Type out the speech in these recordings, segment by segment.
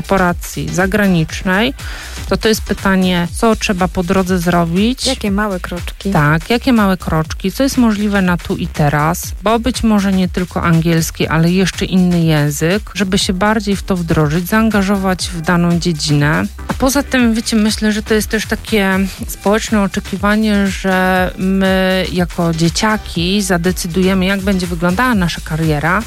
korporacji zagranicznej, to jest pytanie, co trzeba po drodze zrobić. Jakie małe kroczki. Tak, jakie małe kroczki, co jest możliwe na tu i teraz, bo być może nie tylko angielski, ale jeszcze inny język, żeby się bardziej w to wdrożyć, zaangażować w daną dziedzinę. A poza tym, wiecie, myślę, że to jest też takie społeczne oczekiwanie, że my jako dzieciaki zadecydujemy, jak będzie wyglądała nasza kariera,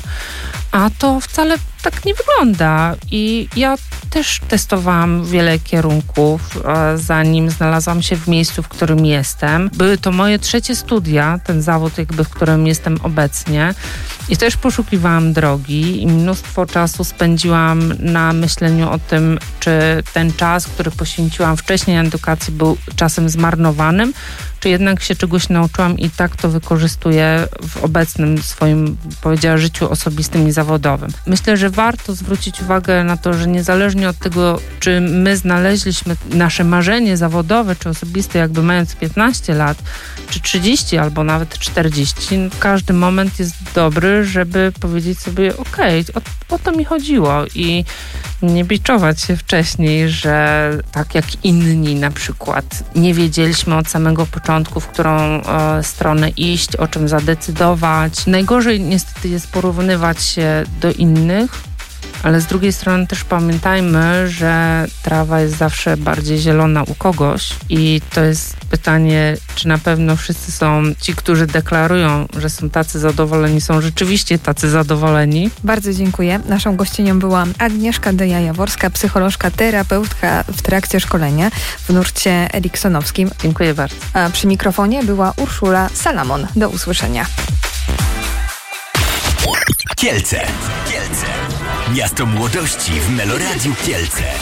a to wcale tak nie wygląda. I ja też testowałam wiele kierunków, zanim znalazłam się w miejscu, w którym jestem. Były to moje trzecie studia, ten zawód jakby, w którym jestem obecnie. I też poszukiwałam drogi i mnóstwo czasu spędziłam na myśleniu o tym, czy ten czas, który poświęciłam wcześniej na edukację, był czasem zmarnowanym, czy jednak się czegoś nauczyłam i tak to wykorzystuję w obecnym swoim, powiedziała, życiu osobistym i zawodowym. Myślę, że warto zwrócić uwagę na to, że niezależnie od tego, czy my znaleźliśmy nasze marzenie zawodowe czy osobiste, jakby mając 15 lat, czy 30, albo nawet 40, każdy moment jest dobry, żeby powiedzieć sobie, okej, o to mi chodziło i nie biczować się wcześniej, że tak jak inni na przykład nie wiedzieliśmy od samego początku, w którą stronę iść, o czym zadecydować. Najgorzej niestety jest porównywać się do innych, ale z drugiej strony też pamiętajmy, że trawa jest zawsze bardziej zielona u kogoś i to jest pytanie, czy na pewno wszyscy są ci, którzy deklarują, że są tacy zadowoleni, są rzeczywiście tacy zadowoleni. Bardzo dziękuję. Naszą gościnią była Agnieszka Deja-Jaworska, psycholożka, terapeutka w trakcie szkolenia w nurcie eriksonowskim. Dziękuję bardzo. A przy mikrofonie była Urszula Salamon. Do usłyszenia. Kielce. Miasto młodości w Meloradiu Kielce.